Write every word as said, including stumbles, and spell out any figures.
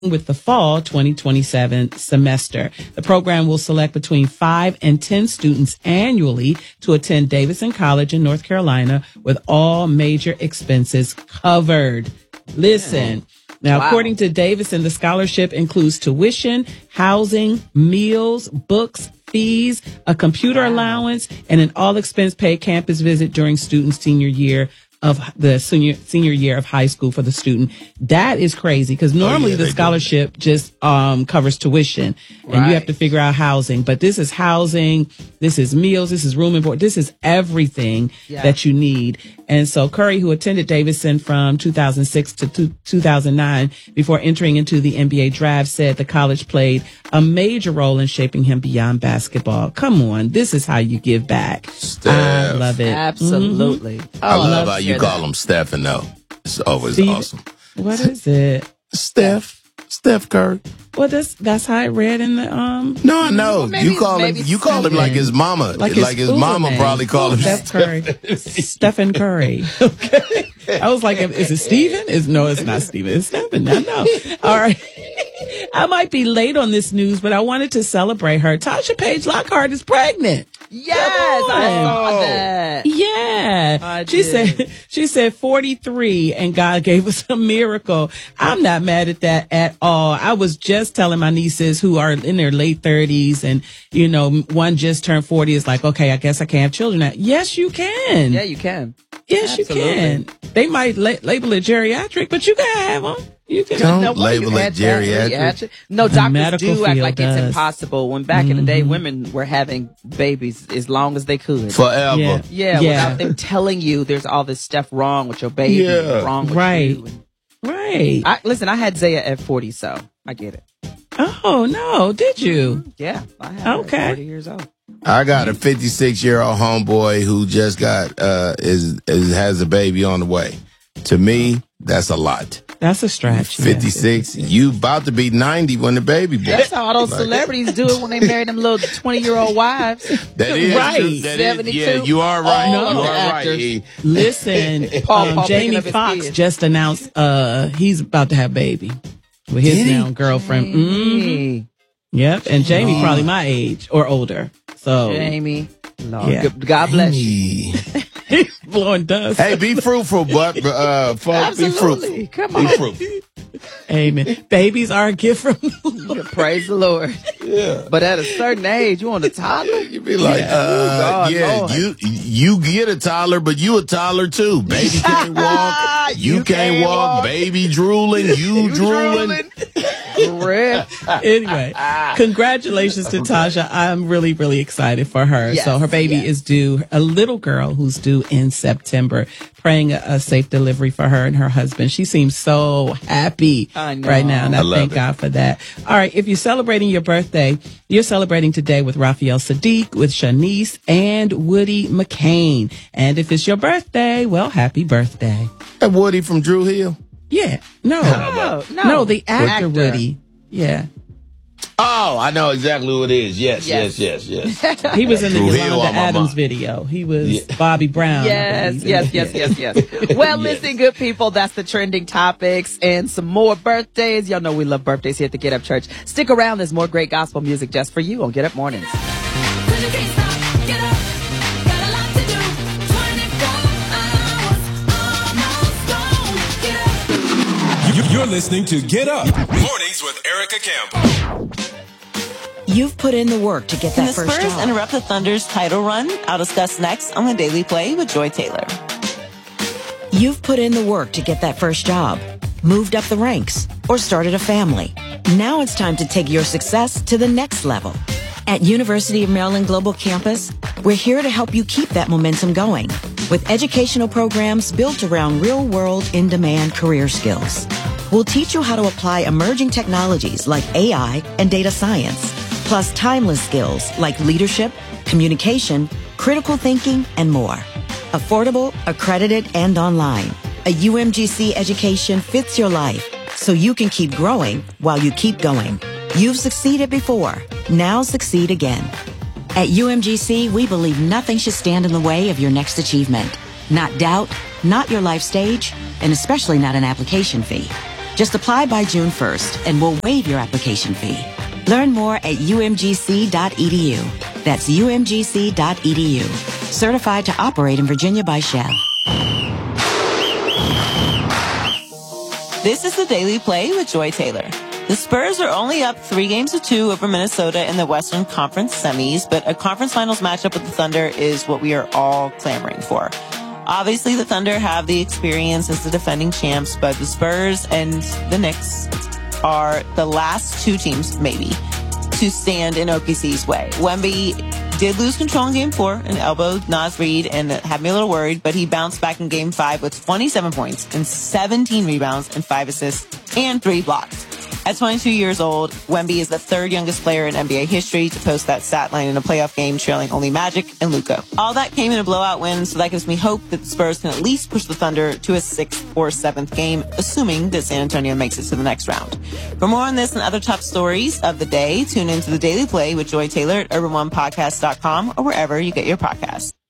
with the fall twenty twenty-seven semester. The program will select between five and ten students annually to attend Davidson College in North Carolina with all major expenses covered. Listen. Now, wow. According to Davidson, the scholarship includes tuition, housing, meals, books, fees, a computer wow. allowance, and an all-expense paid campus visit during students' senior year of the senior senior year of high school for the student. That is crazy because normally oh, yeah, the scholarship just um covers tuition and right. you have to figure out housing. But this is housing, this is meals, this is room and board, this is everything yeah. that you need. And so Curry, who attended Davidson from two thousand six to two thousand nine before entering into the N B A draft, said the college played a major role in shaping him beyond basketball. Come on, this is how you give back. Steph. I love it. Absolutely. Mm-hmm. I love how you call him Stephen, though. It's always Steve, awesome. What is it? Steph. Steph Curry. Well, that's that's how I read in the um. No, I know. Well, maybe, you call him. You call him like his mama. Like like his, his mama name. probably called him Steph Curry. Stephen Curry. Okay. I was like, is it Stephen? Is no, it's not Stephen. It's Stephen. I know. All right. I might be late on this news, but I wanted to celebrate her. Tasha Page Lockhart is pregnant. Yes, I saw that. Yeah. I she did. said she said forty-three and God gave us a miracle. I'm not mad at that at all. I was just telling my nieces who are in their late thirties and, you know, one just turned forty is like, okay, I guess I can't have children now. Yes, you can. Yeah, you can. Yes, Absolutely. you can. They might la- label it geriatric, but you can have them. You can Don't no, label it geriatric. No, The doctors medical do act field like does. it's impossible. When back Mm-hmm. in the day, women were having babies as long as they could. Forever. Yeah. Yeah, Yeah. without them telling you there's all this stuff wrong with your baby, Yeah. wrong with Right. you. And Right. I, listen, I had Zaya at forty, so I get it. Oh, no. Did you? Yeah, I had her Okay. at forty years old. I got a fifty-six year old homeboy who just got uh is, is has a baby on the way. To me, that's a lot. That's a stretch. yeah. fifty-six. You about to be ninety when the baby born. That's how all those Like- celebrities do it when they marry them little twenty-year-old wives. That is Right. true. That is- seventy-two. yeah, you are right. All you the are right. actors. E. Listen, Paul- um, Paul picking Jamie up his Foxx kids. just announced uh he's about to have a baby with his Did he? now girlfriend. hmm Hey, Yep, and Jamie probably my age or older. So Jamie. Lord. Yeah. God bless you. Hey. he's blowing dust. Hey, be fruitful, but uh, folks, be Absolutely. fruitful. Come Be on. fruitful. Amen. Babies are a gift from the Lord. Praise the Lord. Yeah. But at a certain age, you want a toddler? You be like, Yeah. uh, Oh, God, yeah, Lord. you you get a toddler, but you a toddler too. Baby can't walk, you, You can't, can't walk. walk. Baby drooling, you, drooling. Correct. Anyway, congratulations to Tasha. I'm really, really excited for her. Yes, so her baby yes. is due, a little girl who's due in September. Praying a, a safe delivery for her and her husband. She seems so happy I know. right now, and I, I love thank it. God for that. All right, if you're celebrating your birthday, you're celebrating today with Raphael Sadiq, with Shanice, and Woody McCain. And if it's your birthday, well, happy birthday. That Woody from Drew Hill. Yeah, no, No, no. no, the actor, Actor. Woody. Yeah, Oh, I know exactly who it is. Yes, Yes. yes, yes, yes. he was in the Drew Hill Yolanda on my Adams mind. video. He was Yeah. Bobby Brown. I Yes, believe. yes, yes, yes, yes. Well, listen, good people, that's the trending topics and some more birthdays. Y'all know we love birthdays here at the Get Up Church. Stick around. There's more great gospel music just for you on Get Up Mornings. You're listening to Get Up Mornings with Erica Campbell. You've put in the work to get Can that the first Spurs job. interrupt the Thunder's title run? I'll discuss next on the Daily Play with Joy Taylor. You've put in the work to get that first job, moved up the ranks, or started a family. Now it's time to take your success to the next level. At University of Maryland Global Campus, we're here to help you keep that momentum going with educational programs built around real-world, in-demand career skills. We'll teach you how to apply emerging technologies like A I and data science, plus timeless skills like leadership, communication, critical thinking, and more. Affordable, accredited, and online. A U M G C education fits your life so you can keep growing while you keep going. You've succeeded before. Now succeed again. At U M G C, we believe nothing should stand in the way of your next achievement. Not doubt, not your life stage, and especially not an application fee. Just apply by June first and we'll waive your application fee. Learn more at U M G C dot E D U. That's U M G C dot E D U. Certified to operate in Virginia by Shell. This is the Daily Play with Joy Taylor. The Spurs are only up three games to two over Minnesota in the Western Conference semis, but a conference finals matchup with the Thunder is what we are all clamoring for. Obviously, the Thunder have the experience as the defending champs, but the Spurs and the Knicks are the last two teams, maybe, to stand in O K C's way. Wemby did lose control in game four and elbowed Naz Reid and had me a little worried, but he bounced back in game five with twenty-seven points and seventeen rebounds and five assists and three blocks. At twenty-two years old, Wemby is the third youngest player in N B A history to post that stat line in a playoff game, trailing only Magic and Luka. All that came in a blowout win, so that gives me hope that the Spurs can at least push the Thunder to a sixth or seventh game, assuming that San Antonio makes it to the next round. For more on this and other top stories of the day, tune into the Daily Play with Joy Taylor at urban one podcast dot com or wherever you get your podcasts.